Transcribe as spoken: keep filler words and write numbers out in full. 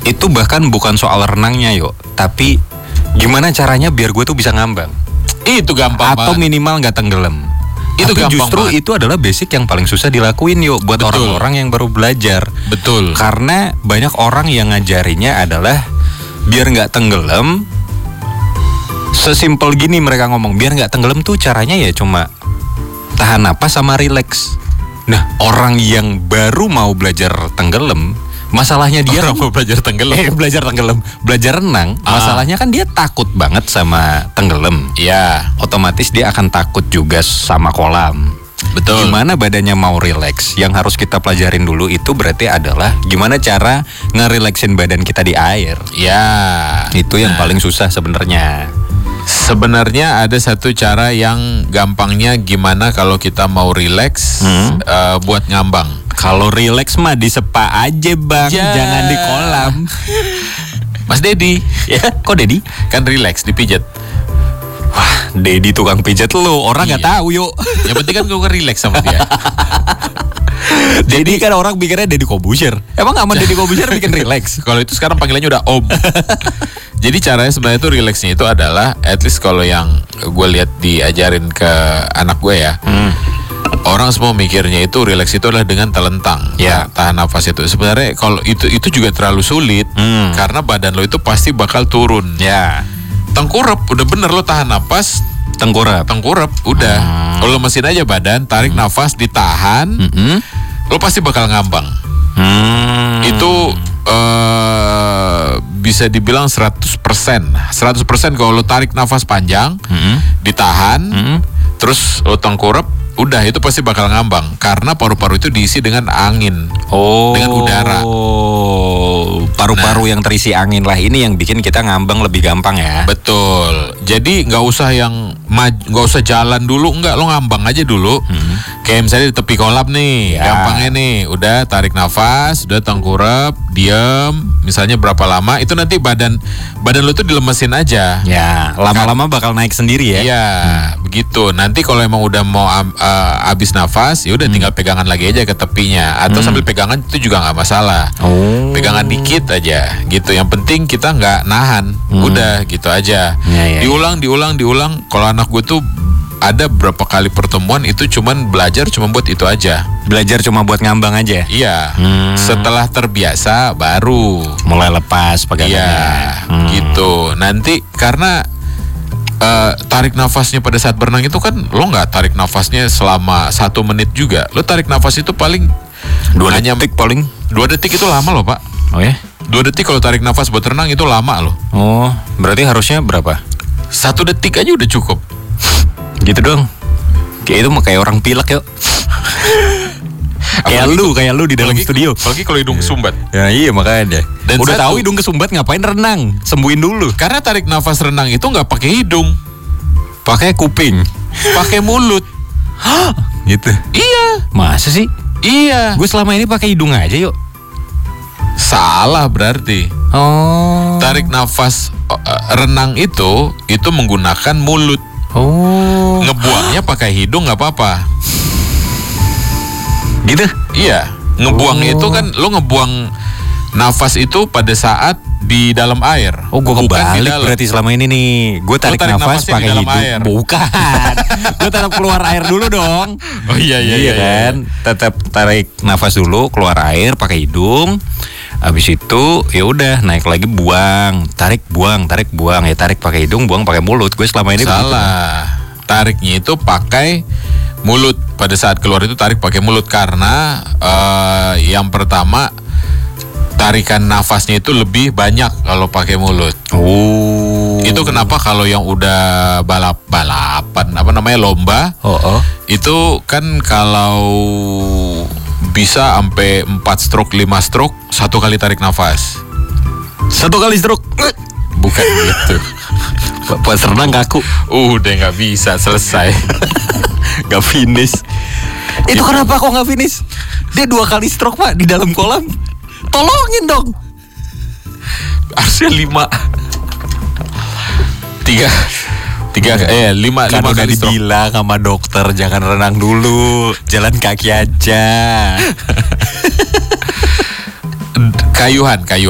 Itu bahkan bukan soal renangnya yuk, tapi gimana caranya biar gue tuh bisa ngambang. Itu gampang Atau banget. minimal nggak tenggelam. Itu Tapi gampang justru banget. itu adalah basic yang paling susah dilakuin yuk buat Betul. orang-orang yang baru belajar. Betul. Karena banyak orang yang ngajarinya adalah biar nggak tenggelam. Sesimpel gini mereka ngomong, biar nggak tenggelam tuh caranya ya cuma tahan napas sama rileks. Nah, orang yang baru mau belajar tenggelam, masalahnya dia Orang mau belajar tenggelam. Eh, belajar tenggelam, belajar renang, Ah. masalahnya kan dia takut banget sama tenggelam. Iya, Otomatis dia akan takut juga sama kolam. betul. Gimana badannya mau rileks? Yang harus kita pelajarin dulu itu berarti adalah gimana cara ngerileksin badan kita di air. Ya. Itu yang Nah, paling susah sebenarnya. sebenarnya ada satu cara yang gampangnya gimana kalau kita mau rileks Hmm. eh, buat ngambang. Kalau rileks mah di spa aja bang, Ya. jangan di kolam. Mas Dedi, Ya, kok Dedi? kan rileks dipijat. Wah, Dedi tukang pijat lo, orang nggak Iya. tahu yuk. Yang penting kan gue rileks sama dia. Jadi kan orang pikirnya Deddy Kobusier. Emang sama Deddy Kobusier bikin rileks? Kalau itu sekarang panggilannya udah Om. Jadi caranya sebenarnya itu rileksnya itu adalah, at least kalau yang gue lihat diajarin ke anak gue ya, Hmm. orang semua mikirnya itu rileks itu adalah dengan telentang, Ya. tahan nafas itu. Sebenarnya kalau itu itu juga terlalu sulit, Hmm. karena badan lo itu pasti bakal turun. Ya, Tengkurap, udah bener lo tahan nafas, tengkurap. tengkurap, udah. Hmm. Kalau mesin aja badan, tarik nafas, ditahan, Mm-mm. lo pasti bakal ngambang. Hmm. Itu eh, bisa dibilang seratus persen. seratus persen kalau lo tarik nafas panjang, Mm-mm. ditahan, Mm-mm. terus lo tengkurap, udah itu pasti bakal ngambang. Karena paru-paru itu diisi dengan angin. Oh, Dengan udara. paru-paru yang terisi angin lah ini yang bikin kita ngambang lebih gampang ya. Betul. Jadi nggak usah yang maj- nggak usah jalan dulu, nggak, lo ngambang aja dulu. Kayak misalnya di tepi kolam nih, Ya. gampangnya nih, udah tarik nafas, udah tengkurap, diam, misalnya berapa lama, itu nanti badan badan lo tuh dilemesin aja. Ya, lama-lama bakal naik sendiri ya. Iya, begitu. Nanti kalau emang udah mau am- eh, habis nafas, ya udah tinggal pegangan lagi aja ke tepinya, atau sambil pegangan itu juga nggak masalah. Oh. Pegangan dikit aja, gitu. Yang penting kita nggak nahan, udah gitu aja. Ya, ya, diulang, diulang, diulang. Kalau anak gue tuh ada berapa kali pertemuan itu cuman belajar cuma buat itu aja. Belajar cuma buat ngambang aja. Iya. Hmm. Setelah terbiasa baru. Mulai lepas pegangannya. Iya, Hmm. gitu. Nanti karena eh, tarik nafasnya pada saat berenang itu kan lo nggak tarik nafasnya selama satu menit juga. Lo tarik nafas itu paling Dua hanya detik paling. dua detik itu lama loh pak. Oh ya? Dua detik kalau tarik nafas buat renang itu lama loh. Oh, berarti harusnya berapa? Satu detik aja udah cukup. Gitu dong. Kayak itu mah kayak orang pilek yuk. Kayak Apalagi- lu, kayak lu di dalam apalagi- studio. Apalagi kalau hidung sumbat. Ya iya makanya. Dan Udah satu- tahu hidung kesumbat ngapain renang? Sembuhin dulu. Karena tarik nafas renang itu nggak pakai hidung, Pakai kuping. pakai mulut. Gitu. Iya, Masa sih? iya. Gue selama ini pakai hidung aja yuk. Salah berarti. Oh. Tarik nafas eh, renang itu itu menggunakan mulut. Oh. Ngebuangnya pakai hidung nggak apa-apa. Gitu. Iya, ngebuangnya Oh. itu kan lo ngebuang nafas itu pada saat di dalam air. Oh, gue Bukan di kebalik dalam. berarti selama ini nih. Gue tarik, tarik nafas nafasnya di pakai dalam hidung. air. Bukan. Gue tetap keluar air dulu dong. Oh iya iya iya, kan. Tetap tarik nafas dulu, keluar air pakai hidung. Habis itu ya udah naik lagi buang, tarik buang, tarik buang, ya tarik pakai hidung, buang pakai mulut. Gue selama ini begitu. Salah. Tariknya itu pakai mulut. Pada saat keluar itu tarik pakai mulut karena eh, yang pertama tarikan nafasnya itu lebih banyak kalau pakai mulut. Oh. Itu kenapa kalau yang udah balap balapan apa namanya lomba Oh, oh. itu kan kalau bisa sampai empat stroke lima stroke satu kali tarik nafas. Satu kali stroke. Bukan gitu. Pas renang kaku. Udah nggak bisa selesai. Gak finish. Itu kenapa kok gak finish? Dia dua kali stroke pak di dalam kolam. Tolongin dong. Harusnya lima. Tiga. Tiga eh lima Kan lima udah kali stroke. dibilang sama dokter jangan renang dulu, jalan kaki aja. Kayuhan, kayuhan.